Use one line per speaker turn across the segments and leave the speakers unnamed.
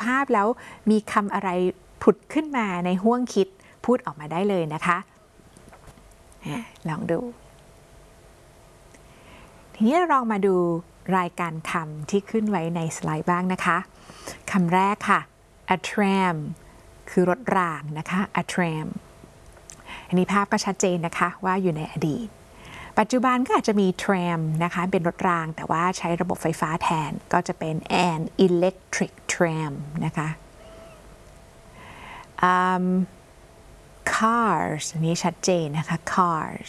ภาพแล้วมีคำอะไรผุดขึ้นมาในห้วงคิดพูดออกมาได้เลยนะคะลองดูทีนี้เราลองมาดูรายการคำที่ขึ้นไว้ในสไลด์บ้างนะคะคำแรกค่ะ a tram คือรถรางนะคะ a tram อันนี้ภาพก็ชัดเจนนะคะว่าอยู่ในอดีตปัจจุบันก็อาจจะมี tram นะคะเป็นรถรางแต่ว่าใช้ระบบไฟฟ้าแทนก็จะเป็น an electric tram นะคะ cars อันนี้ชัดเจนนะคะ cars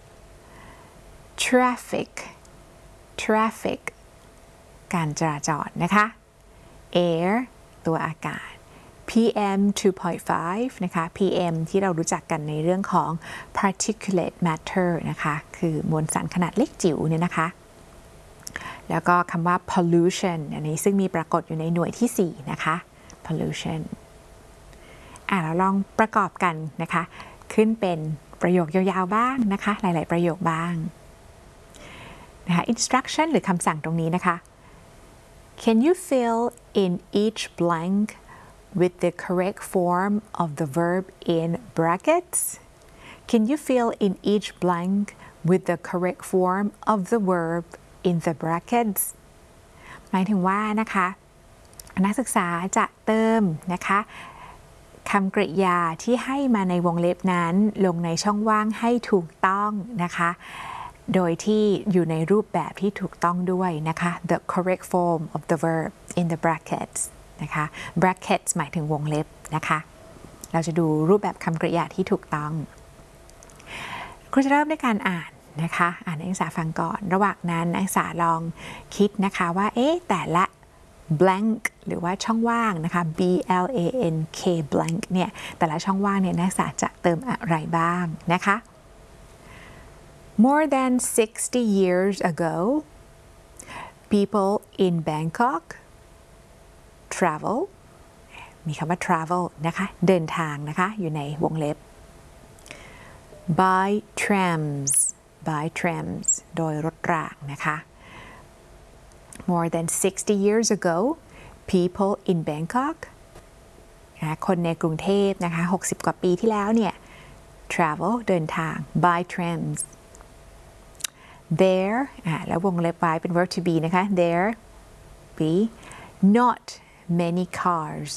traffic การจราจรนะคะ air ตัวอากาศ PM 2.5 นะคะ PM ที่เรารู้จักกันในเรื่องของ particulate matter นะคะคือมวลสารขนาดเล็กจิ๋วเนี่ยนะคะแล้วก็คำว่า pollution อันนี้ซึ่งมีปรากฏอยู่ในหน่วยที่4นะคะ pollution เราลองประกอบกันนะคะขึ้นเป็นประโยคยาวๆบ้างนะคะหลายๆประโยคบ้างนะคะ instruction หรือคำสั่งตรงนี้นะคะ Can you fill in each blank with the correct form of the verb in brackets? Can you fill in each blank with the correct form of the verb in the brackets? หมายถึงว่านะคะนักศึกษาจะเติมนะคะคำกริยาที่ให้มาในวงเล็บนั้นลงในช่องว่างให้ถูกต้องนะคะโดยที่อยู่ในรูปแบบที่ถูกต้องด้วยนะคะ the correct form of the verb in the brackets นะคะ brackets หมายถึงวงเล็บนะคะเราจะดูรูปแบบคำกริยาที่ถูกต้องครูจะเริ่มด้วยการอ่านนะคะอ่านให้นักศึกษาฟังก่อนระหว่างนั้นนักศึกษาลองคิดนะคะว่าแต่ละ blank หรือว่าช่องว่างนะคะ blank blank เนี่ยแต่ละช่องว่างเนี่ยนักศึกษาจะเติมอะไรบ้างนะคะ More than 60 years ago, people in Bangkok travel มีคำว่า travel นะคะเดินทางนะคะอยู่ในวงเล็บ by trams โดยรถรางนะคะ More than 60 years ago, people in Bangkok คนในกรุงเทพนะคะ60 กว่าปีที่แล้วเนี่ย travel เดินทาง by trams there แล้ววงเล็บไว้เป็น verb to be นะคะ there be not many cars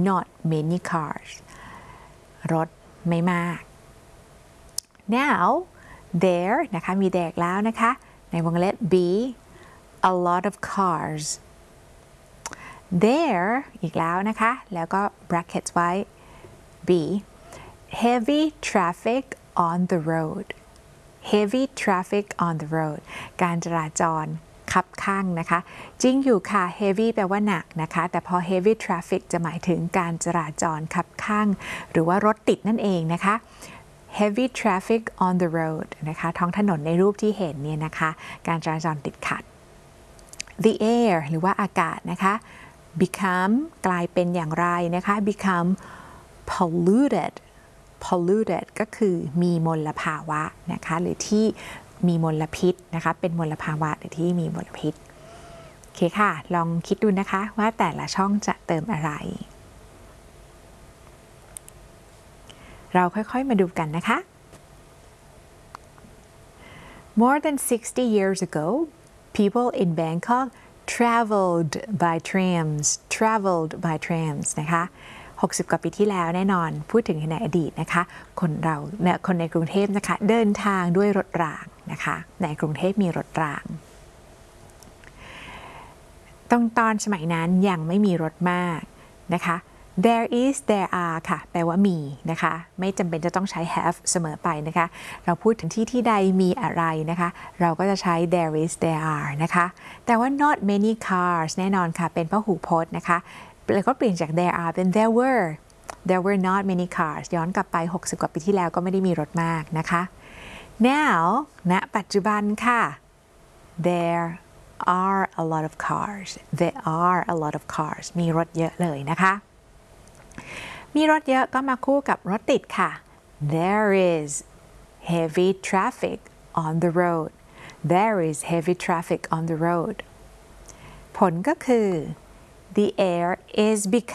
รถไม่มาก now there นะคะมี there แล้วนะคะในวงเล็บ be a lot of cars there อีกแล้วนะคะแล้วก็ brackets ไว้ be heavy traffic on the road heavy traffic on the road การจราจรคับข้างนะคะจริงอยู่ค่ะ heavy แปลว่าหนักนะคะแต่พอ heavy traffic จะหมายถึงการจราจรคับข้างหรือว่ารถติดนั่นเองนะคะ heavy traffic on the road นะคะท้องถนนในรูปที่เห็นเนี่ยนะคะการจราจรติดขัด the air หรือว่าอากาศนะคะ become กลายเป็นอย่างไรนะคะ become polluted ก็คือมีมลภาวะนะคะหรือที่มีมลพิษนะคะเป็นมลภาวะหรือที่มีมลพิษโอเคค่ะลองคิดดูนะคะว่าแต่ละช่องจะเติมอะไรเราค่อยๆมาดูกันนะคะ More than 60 years ago, people in Bangkok traveled by trams นะคะ60 กว่าปีที่แล้วแน่นอนพูดถึงในอดีตนะคะคนในกรุงเทพนะคะเดินทางด้วยรถรางนะคะในกรุงเทพมีรถรางตอนสมัยนั้นยังไม่มีรถมากนะคะ there are ค่ะแปลว่ามีนะคะไม่จำเป็นจะต้องใช้ have เสมอไปนะคะเราพูดถึงที่ใดมีอะไรนะคะเราก็จะใช้ there are นะคะแต่ว่า not many cars แน่นอนค่ะเป็นพหูพจน์นะคะแล้วก็เปลี่ยนจาก there areเป็น there were not many cars ย้อนกลับไป60 กว่าปีที่แล้วก็ไม่ได้มีรถมากนะคะ now ณ ปัจจุบันค่ะ there are a lot of cars มีรถเยอะเลยนะคะมีรถเยอะก็มาคู่กับรถติดค่ะ there is heavy traffic on the road ผลก็คือThe air is